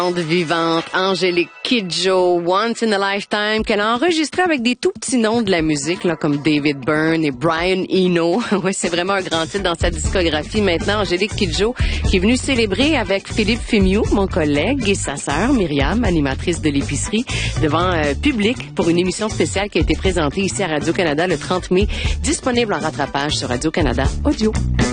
Vivante, Angélique Kidjo, Once in a Lifetime, qu'elle a enregistré avec des tout petits noms de la musique, là, comme David Byrne et Brian Eno. Ouais, c'est vraiment un grand titre dans sa discographie maintenant. Angélique Kidjo, qui est venue célébrer avec Philippe Fémiou, mon collègue, et sa sœur Myriam, animatrice de l'épicerie, devant public pour une émission spéciale qui a été présentée ici à Radio-Canada le 30 mai, disponible en rattrapage sur Radio-Canada Audio.